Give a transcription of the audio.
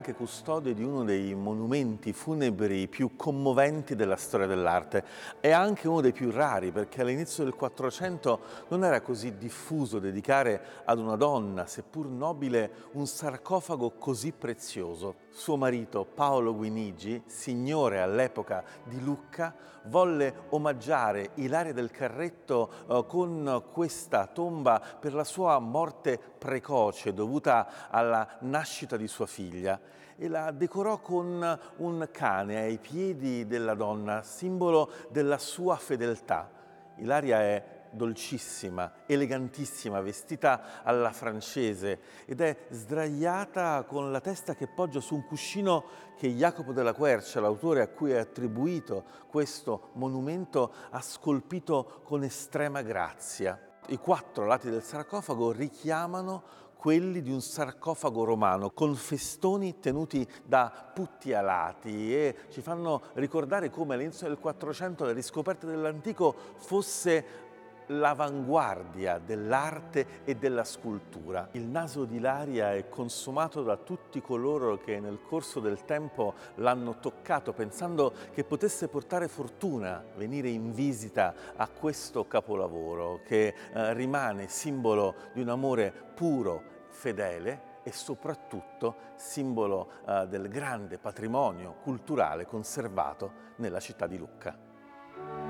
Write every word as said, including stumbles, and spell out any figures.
Anche custode di uno dei monumenti funebri più commoventi della storia dell'arte. È anche uno dei più rari perché all'inizio del Quattrocento non era così diffuso dedicare ad una donna, seppur nobile, un sarcofago così prezioso. Suo marito Paolo Guinigi, signore all'epoca di Lucca, volle omaggiare Ilaria del Carretto eh, con questa tomba per la sua morte precoce dovuta alla nascita di sua figlia e la decorò con un cane ai piedi della donna, simbolo della sua fedeltà. Ilaria è dolcissima, elegantissima, vestita alla francese ed è sdraiata con la testa che poggia su un cuscino che Jacopo della Quercia, l'autore a cui è attribuito questo monumento, ha scolpito con estrema grazia. I quattro lati del sarcofago richiamano quelli di un sarcofago romano con festoni tenuti da putti alati e ci fanno ricordare come all'inizio del Quattrocento la riscoperta dell'antico fosse l'avanguardia dell'arte e della scultura. Il naso di Ilaria è consumato da tutti coloro che nel corso del tempo l'hanno toccato, pensando che potesse portare fortuna venire in visita a questo capolavoro che eh, rimane simbolo di un amore puro, fedele e soprattutto simbolo eh, del grande patrimonio culturale conservato nella città di Lucca.